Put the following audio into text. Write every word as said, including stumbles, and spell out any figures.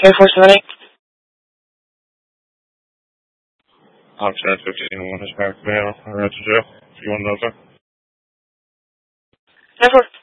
Air four seven eight. Oxnard fifteen one is back male. I ran to jail. If you want to know that. Air four.